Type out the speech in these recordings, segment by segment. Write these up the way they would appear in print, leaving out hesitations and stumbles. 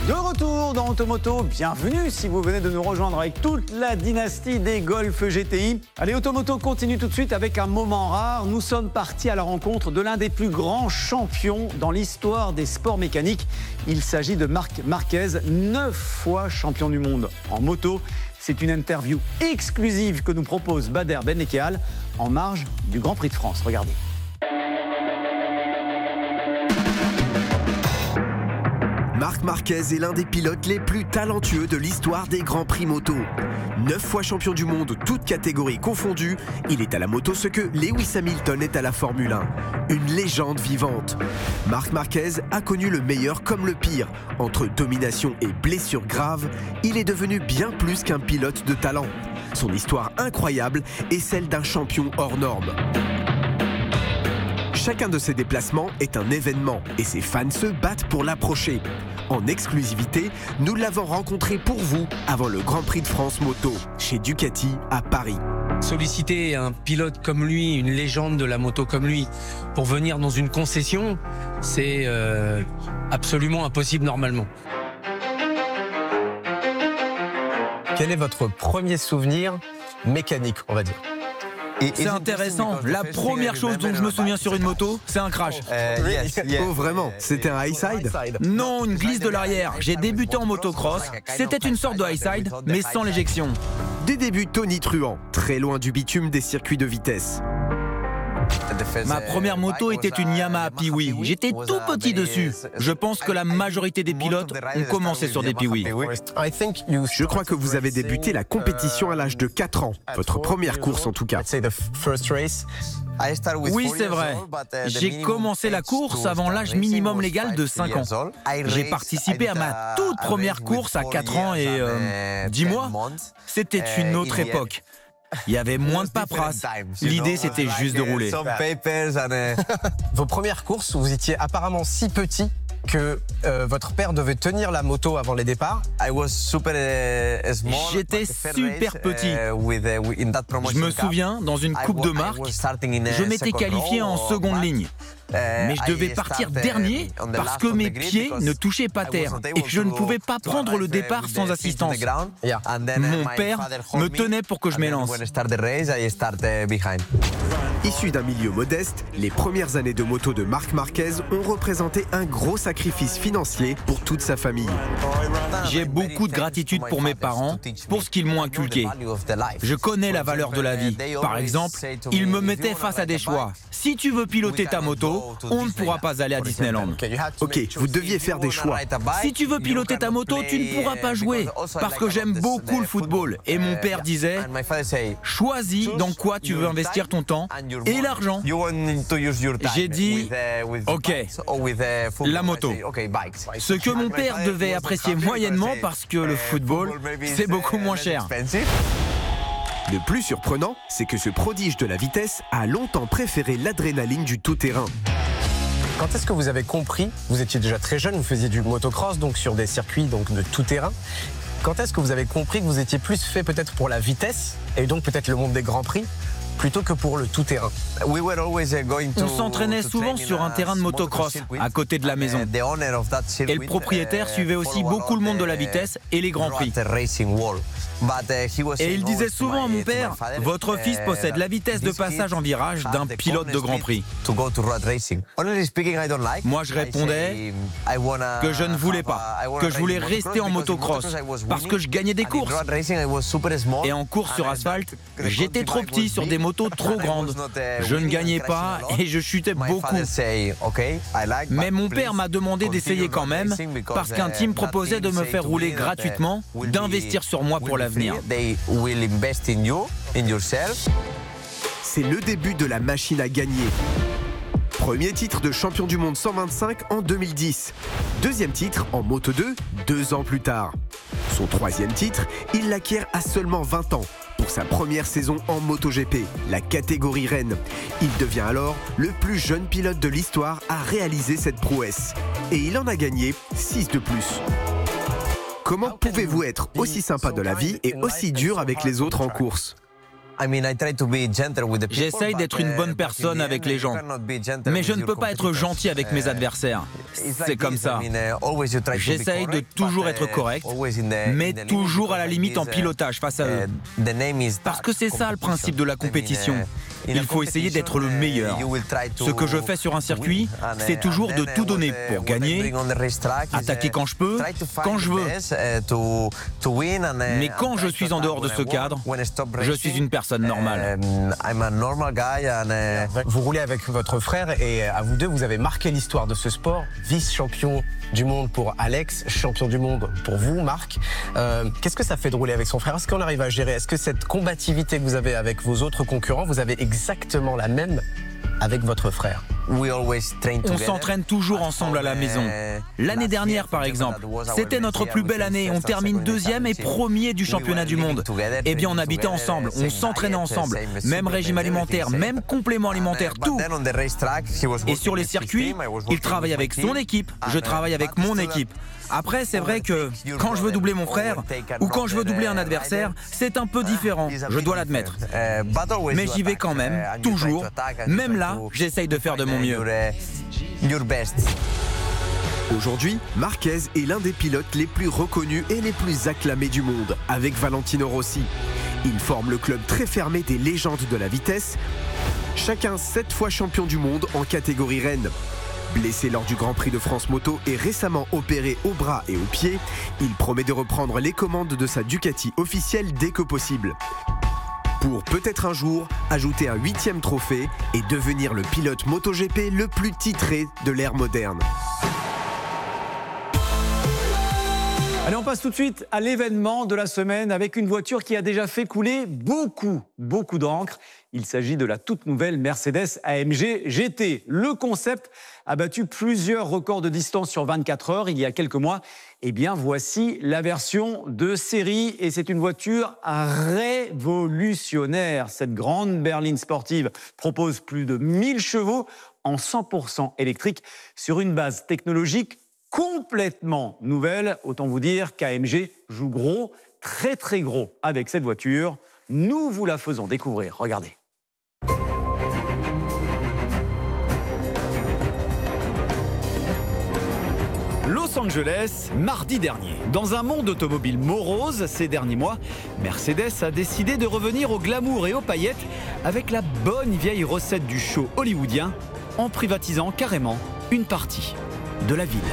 De retour dans Automoto, bienvenue si vous venez de nous rejoindre avec toute la dynastie des Golf GTI. Allez, Automoto continue tout de suite avec un moment rare. Nous sommes partis à la rencontre de l'un des plus grands champions dans l'histoire des sports mécaniques. Il s'agit de Marc Marquez, 9 fois champion du monde en moto. C'est une interview exclusive que nous propose Bader Benekal en marge du Grand Prix de France. Regardez. Marc Marquez est l'un des pilotes les plus talentueux de l'histoire des Grands Prix moto. 9 fois champion du monde, toutes catégories confondues, il est à la moto ce que Lewis Hamilton est à la Formule 1. Une légende vivante. Marc Marquez a connu le meilleur comme le pire. Entre domination et blessures graves, il est devenu bien plus qu'un pilote de talent. Son histoire incroyable est celle d'un champion hors norme. Chacun de ses déplacements est un événement et ses fans se battent pour l'approcher. En exclusivité, nous l'avons rencontré pour vous avant le Grand Prix de France moto, chez Ducati à Paris. Solliciter un pilote comme lui, une légende de la moto comme lui, pour venir dans une concession, c'est absolument impossible normalement. Quel est votre premier souvenir mécanique, on va dire ? C'est intéressant. La première chose dont je me souviens sur une moto, c'est un crash. Oh vraiment, c'était un high-side ? Non, une glisse de l'arrière. J'ai débuté en motocross. C'était une sorte de high-side, mais sans l'éjection. Des débuts tonitruants, très loin du bitume des circuits de vitesse. Ma première moto était une Yamaha Piwi. J'étais tout petit dessus. Je pense que la majorité des pilotes ont commencé sur des Piwi. Je crois que vous avez débuté la compétition à l'âge de 4 ans. Votre première course en tout cas. Oui, c'est vrai. J'ai commencé la course avant l'âge minimum légal de 5 ans. J'ai participé à ma toute première course à 4 ans et 10 mois. C'était une autre époque. Il y avait moins de paperasse. L'idée, c'était juste de rouler. Vos premières courses, vous étiez apparemment si petit que votre père devait tenir la moto avant les départs. J'étais super petit. Je me souviens, dans une coupe de marque, je m'étais qualifié en seconde ligne. Mais je devais partir dernier parce que mes pieds ne touchaient pas terre et que je ne pouvais pas prendre le départ sans assistance. Mon père me tenait pour que je m'élance. Issu d'un milieu modeste, les premières années de moto de Marc Marquez ont représenté un gros sacrifice financier pour toute sa famille. J'ai beaucoup de gratitude pour mes parents, pour ce qu'ils m'ont inculqué. Je connais la valeur de la vie. Par exemple, ils me mettaient face à des choix. Si tu veux piloter ta moto, on ne pourra pas aller à Disneyland. Ok, vous deviez faire des choix. Si tu veux piloter ta moto, tu ne pourras pas jouer. Parce que j'aime beaucoup le football. Et mon père disait, choisis dans quoi tu veux investir ton temps et l'argent. J'ai dit, ok, la moto. Ce que mon père devait apprécier moyennement parce que le football, c'est beaucoup moins cher. Le plus surprenant, c'est que ce prodige de la vitesse a longtemps préféré l'adrénaline du tout-terrain. Quand est-ce que vous avez compris, vous étiez déjà très jeune, vous faisiez du motocross, donc sur des circuits donc de tout terrain. Quand est-ce que vous avez compris que vous étiez plus fait peut-être pour la vitesse, et donc peut-être le monde des Grands Prix, plutôt que pour le tout-terrain? On s'entraînait souvent sur un terrain de motocross à côté de la maison. Et le propriétaire suivait aussi beaucoup le monde de la vitesse et les Grands Prix. Et il disait souvent à mon père, votre fils possède la vitesse de passage en virage d'un pilote de Grand Prix. Moi je répondais que je ne voulais pas, que je voulais rester en motocross parce que je gagnais des courses. Et en course sur asphalte, j'étais trop petit sur des motos trop grandes. Je ne gagnais pas et je chutais beaucoup. Mais mon père m'a demandé d'essayer quand même parce qu'un team proposait de me faire rouler gratuitement, d'investir sur moi pour l'avenir. C'est le début de la machine à gagner. Premier titre de champion du monde 125 en 2010. Deuxième titre en Moto 2, 2 ans plus tard. Son troisième titre, il l'acquiert à seulement 20 ans. Pour sa première saison en MotoGP, la catégorie reine. Il devient alors le plus jeune pilote de l'histoire à réaliser cette prouesse. Et il en a gagné 6 de plus. Comment pouvez-vous être aussi sympa de la vie et aussi dur avec les autres en course ? J'essaye d'être une bonne personne avec les gens, mais je ne peux pas être gentil avec mes adversaires. C'est comme ça. J'essaye de toujours être correct, mais toujours à la limite en pilotage face à eux. Parce que c'est ça le principe de la compétition. Il faut essayer d'être le meilleur. Ce que je fais sur un circuit, c'est toujours de tout donner pour gagner, attaquer quand je peux, quand je veux. Mais quand je suis en dehors de ce cadre, je suis une personne normale. Vous roulez avec votre frère et à vous deux, vous avez marqué l'histoire de ce sport. Vice-champion du monde pour Alex, champion du monde pour vous, Marc. Qu'est-ce que ça fait de rouler avec son frère? Est-ce qu'on arrive à gérer? Est-ce que cette combativité que vous avez avec vos autres concurrents, vous avez exactement la même avec votre frère? On s'entraîne toujours ensemble à la maison. L'année dernière, par exemple, c'était notre plus belle année. On termine 2e et 1er du championnat du monde. Eh bien, on habitait ensemble, on s'entraînait ensemble. Même régime alimentaire, même complément alimentaire, tout. Et sur les circuits, il travaille avec son équipe, je travaille avec mon équipe. Après, c'est vrai que quand je veux doubler mon frère ou quand je veux doubler un adversaire, c'est un peu différent, je dois l'admettre. Mais j'y vais quand même, toujours. Même là, j'essaye de faire de mon mieux. Aujourd'hui, Marquez est l'un des pilotes les plus reconnus et les plus acclamés du monde, avec Valentino Rossi. Il forme le club très fermé des légendes de la vitesse, chacun 7 fois champion du monde en catégorie reine. Blessé lors du Grand Prix de France Moto et récemment opéré au bras et aux pieds, il promet de reprendre les commandes de sa Ducati officielle dès que possible. Pour peut-être un jour ajouter un 8e trophée et devenir le pilote MotoGP le plus titré de l'ère moderne. Allez, on passe tout de suite à l'événement de la semaine avec une voiture qui a déjà fait couler beaucoup d'encre. Il s'agit de la toute nouvelle Mercedes AMG GT. Le concept a battu plusieurs records de distance sur 24 heures il y a quelques mois. Eh bien, voici la version de série et c'est une voiture révolutionnaire. Cette grande berline sportive propose plus de 1000 chevaux en 100% électrique sur une base technologique complètement nouvelle. Autant vous dire qu'AMG joue gros, très gros avec cette voiture. Nous vous la faisons découvrir. Regardez. Los Angeles, mardi dernier. Dans un monde automobile morose ces derniers mois, Mercedes a décidé de revenir au glamour et aux paillettes avec la bonne vieille recette du show hollywoodien en privatisant carrément une partie de la ville.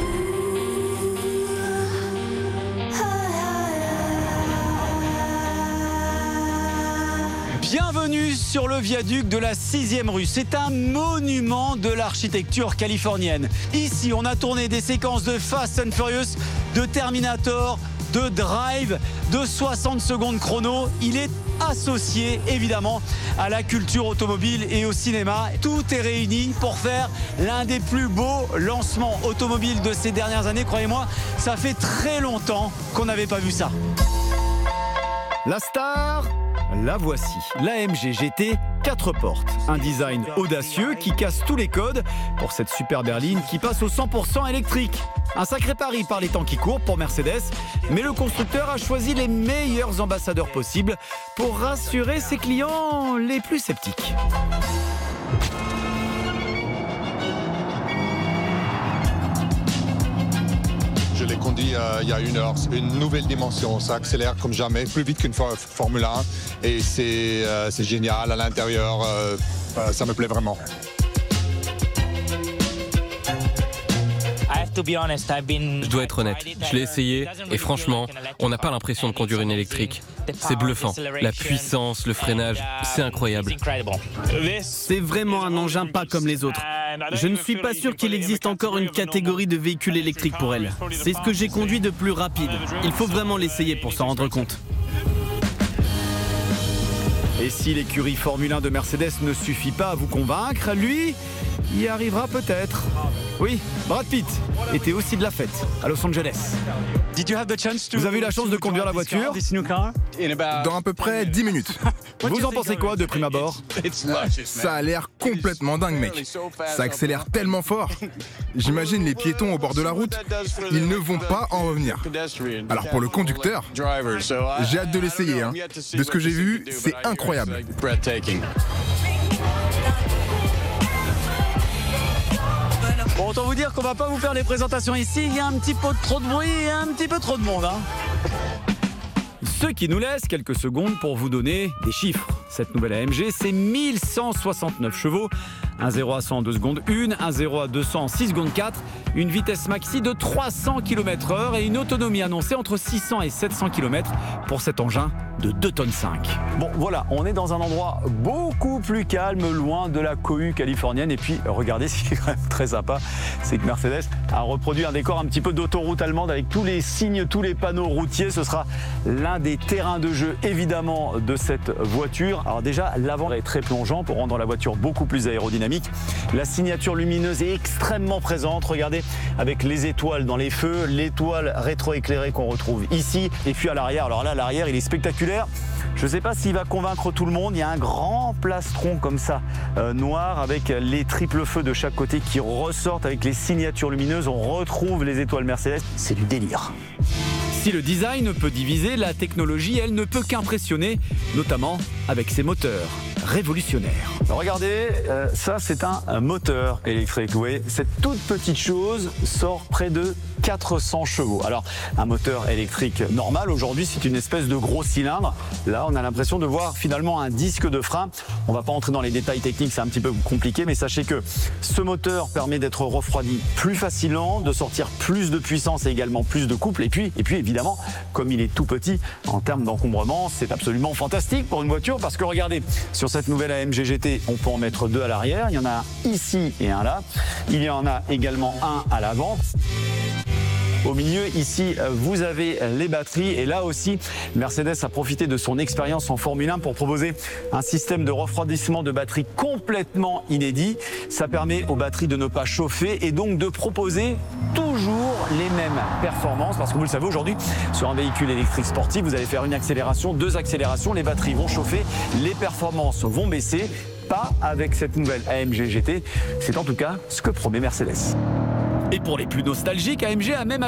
Bienvenue sur le viaduc de la 6e rue. C'est un monument de l'architecture californienne. Ici, on a tourné des séquences de Fast and Furious, de Terminator, de Drive, de 60 secondes chrono. Il est associé évidemment à la culture automobile et au cinéma. Tout est réuni pour faire l'un des plus beaux lancements automobiles de ces dernières années. Croyez-moi, ça fait très longtemps qu'on n'avait pas vu ça. La star, la voici, l'AMG GT 4 portes. Un design audacieux qui casse tous les codes pour cette super berline qui passe au 100% électrique. Un sacré pari par les temps qui courent pour Mercedes, mais le constructeur a choisi les meilleurs ambassadeurs possibles pour rassurer ses clients les plus sceptiques. Je l'ai conduit il y a 1 heure. C'est une nouvelle dimension. Ça accélère comme jamais, plus vite qu'une Formule 1. Et c'est génial à l'intérieur. Ça me plaît vraiment. Je dois être honnête, je l'ai essayé et franchement, on n'a pas l'impression de conduire une électrique. C'est bluffant. La puissance, le freinage, c'est incroyable. C'est vraiment un engin pas comme les autres. Je ne suis pas sûr qu'il existe encore une catégorie de véhicules électriques pour elle. C'est ce que j'ai conduit de plus rapide. Il faut vraiment l'essayer pour s'en rendre compte. Et si l'écurie Formule 1 de Mercedes ne suffit pas à vous convaincre, lui y arrivera peut-être. Oui, Brad Pitt était aussi de la fête à Los Angeles. Vous avez eu la chance de conduire la voiture? Dans à peu près 10 minutes. Vous en pensez quoi de prime abord? Ça a l'air complètement dingue, mec. Ça accélère tellement fort. J'imagine les piétons au bord de la route. Ils ne vont pas en revenir. Alors pour le conducteur, j'ai hâte de l'essayer. Hein. De ce que j'ai vu, c'est incroyable. Bon, autant vous dire qu'on va pas vous faire les présentations ici. Il y a un petit peu trop de bruit et un petit peu trop de monde. Hein. Ce qui nous laisse quelques secondes pour vous donner des chiffres. Cette nouvelle AMG, c'est 1169 chevaux, un 0 à 100 en 2 secondes 1, un 0 à 200 en 6 secondes 4, une vitesse maxi de 300 km/h et une autonomie annoncée entre 600 et 700 km pour cet engin de 2,5 tonnes. Bon, voilà, on est dans un endroit beaucoup plus calme, loin de la cohue californienne. Et puis, regardez, ce qui est quand même très sympa, c'est que Mercedes a reproduit un décor un petit peu d'autoroute allemande avec tous les signes, tous les panneaux routiers. Ce sera l'un des terrains de jeu, évidemment, de cette voiture. Alors déjà, l'avant est très plongeant pour rendre la voiture beaucoup plus aérodynamique. La signature lumineuse est extrêmement présente. Regardez, avec les étoiles dans les feux, l'étoile rétroéclairée qu'on retrouve ici. Et puis à l'arrière, alors là, l'arrière, il est spectaculaire. Je ne sais pas s'il va convaincre tout le monde. Il y a un grand plastron comme ça, noir, avec les triples feux de chaque côté qui ressortent avec les signatures lumineuses. On retrouve les étoiles Mercedes. C'est du délire. Si le design peut diviser, la technologie, elle, ne peut qu'impressionner, notamment avec ses moteurs révolutionnaires. Regardez, ça c'est un moteur électrique. Vous voyez, cette toute petite chose sort près de 400 chevaux. Alors, un moteur électrique normal, aujourd'hui, c'est une espèce de gros cylindre. Là, on a l'impression de voir finalement un disque de frein. On ne va pas entrer dans les détails techniques, c'est un petit peu compliqué, mais sachez que ce moteur permet d'être refroidi plus facilement, de sortir plus de puissance et également plus de couple. Et puis évidemment, comme il est tout petit, en termes d'encombrement, c'est absolument fantastique pour une voiture parce que regardez, sur cette nouvelle AMG GT, on peut en mettre 2 à l'arrière. Il y en a un ici et un là. Il y en a également un à l'avant. Au milieu, ici, vous avez les batteries. Et là aussi, Mercedes a profité de son expérience en Formule 1 pour proposer un système de refroidissement de batterie complètement inédit. Ça permet aux batteries de ne pas chauffer et donc de proposer toujours les mêmes performances. Parce que vous le savez, aujourd'hui, sur un véhicule électrique sportif, vous allez faire une accélération, 2 accélérations, les batteries vont chauffer, les performances vont baisser. Pas avec cette nouvelle AMG GT. C'est en tout cas ce que promet Mercedes. Et pour les plus nostalgiques, AMG a même